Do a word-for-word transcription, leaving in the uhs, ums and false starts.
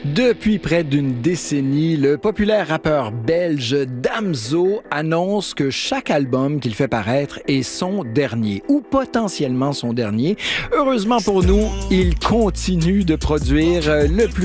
Depuis près d'une décennie, le populaire rappeur belge Damso annonce que chaque album qu'il fait paraître est son dernier, ou potentiellement son dernier. Heureusement pour nous, il continue de produire le plus